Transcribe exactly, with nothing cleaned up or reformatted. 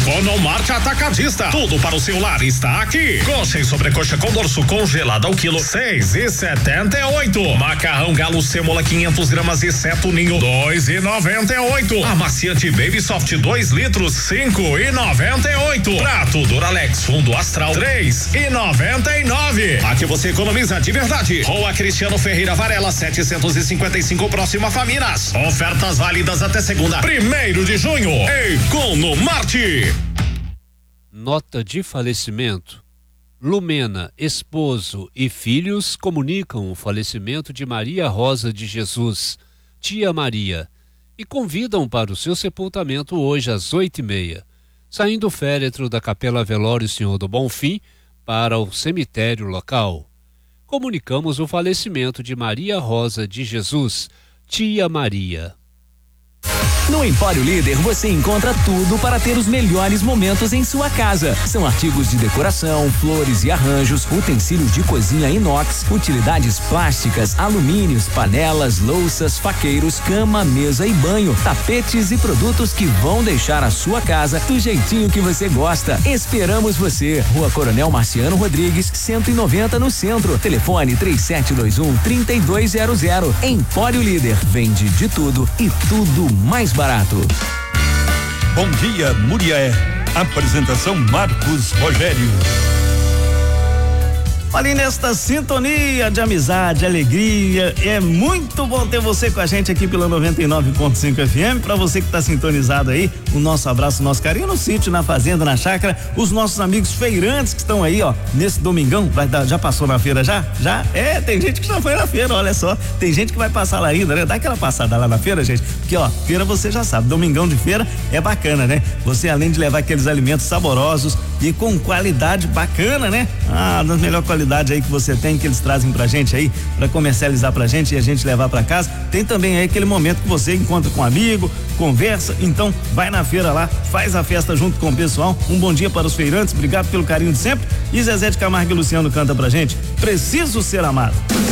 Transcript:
Economarte Atacadista. Tudo para o seu lar está aqui. Coxa e sobrecoxa com dorso congelada ao quilo seis e setenta e oito. Macarrão Galo Sêmola quinhentos gramas e Seto Ninho dois e noventa e oito. Amaciante Baby Soft dois litros cinco e noventa e oito. Prato Duralex Fundo Astral três e noventa e nove. Aqui você economiza de verdade. Rua Cristiano Ferreira Varela setecentos e cinquenta e cinco, próxima Faminas. Ofertas válidas até segunda, primeiro de junho. Economarte. Nota de falecimento. Lumena, esposo e filhos comunicam o falecimento de Maria Rosa de Jesus, tia Maria, e convidam para o seu sepultamento hoje às oito e meia, saindo o féretro da Capela Velório Senhor do Bonfim para o cemitério local. Comunicamos o falecimento de Maria Rosa de Jesus, tia Maria. No Empório Líder você encontra tudo para ter os melhores momentos em sua casa. São artigos de decoração, flores e arranjos, utensílios de cozinha inox, utilidades plásticas, alumínios, panelas, louças, faqueiros, cama, mesa e banho, tapetes e produtos que vão deixar a sua casa do jeitinho que você gosta. Esperamos você. Rua Coronel Marciano Rodrigues, cento e noventa no centro. Telefone três sete dois um, três dois zero zero. Empório Líder. Vende de tudo e tudo mais barato. Bom dia, Murié. Apresentação Marcos Rogério. Olha, nesta sintonia de amizade, alegria, é muito bom ter você com a gente aqui pela noventa e nove ponto cinco F M. Para você que está sintonizado aí, o nosso abraço, o nosso carinho no sítio, na fazenda, na chácara, os nossos amigos feirantes que estão aí, ó, nesse domingão. Vai dar, já passou na feira já? Já? É, tem gente que já foi na feira, olha só. Tem gente que vai passar lá ainda, né? Dá aquela passada lá na feira, gente, porque ó, feira você já sabe, domingão de feira é bacana, né? Você, além de levar aqueles alimentos saborosos e com qualidade bacana, né? Ah, das melhores qualidades aí que você tem, que eles trazem pra gente aí, pra comercializar pra gente e a gente levar pra casa. Tem também aí aquele momento que você encontra com um amigo, conversa, então vai na feira lá, faz a festa junto com o pessoal. Um bom dia para os feirantes, obrigado pelo carinho de sempre. E Zezé de Camargo e Luciano canta pra gente, Preciso Ser Amado.